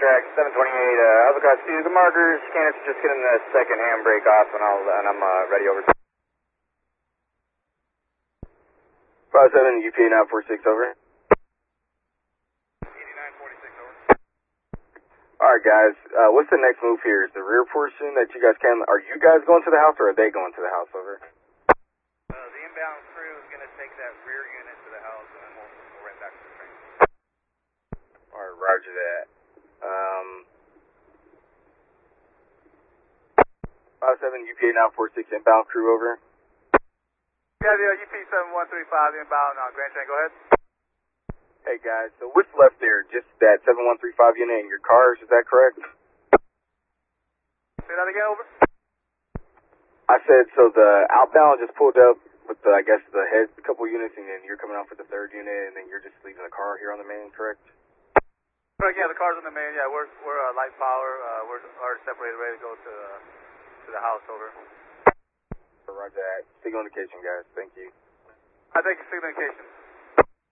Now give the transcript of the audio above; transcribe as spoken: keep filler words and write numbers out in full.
track, seven twenty-eight, uh, Alpha Cross two, the markers, Candace just getting the second handbrake off and, I'll, and I'm uh, ready over. five seven, U P A nine four six, over. eighty-nine forty-six, over. Alright guys, uh, what's the next move here? Is the rear portion that you guys can, are you guys going to the house or are they going to the house, over? Uh, the inbound crew is going to take that rear unit to the house and then we'll, we'll right back to the train. Alright, roger that. Um, five seven, U P A nine four six, inbound crew, over. Yeah, the uh, U P seven one three five inbound on Grand Train, go ahead. Hey guys, so what's left there? Just that seven one three five unit in your cars, is that correct? Say that again, over. I said, so the outbound just pulled up with the, I guess, the head couple units, and then you're coming out for the third unit, and then you're just leaving the car here on the main, correct? Correct, yeah, the car's on the main, yeah, we're, we're uh, light power, uh, we're already separated, ready to go to, uh, to the house, over. Roger that. Signal indication, guys. Thank you. I think it's signal indication.